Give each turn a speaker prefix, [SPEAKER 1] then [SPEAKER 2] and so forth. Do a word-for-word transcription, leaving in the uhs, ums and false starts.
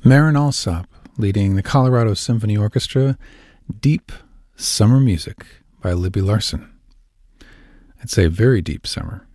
[SPEAKER 1] Marin Alsop leading the Colorado Symphony Orchestra, Deep Summer Music by Libby Larsen. I'd say very deep summer.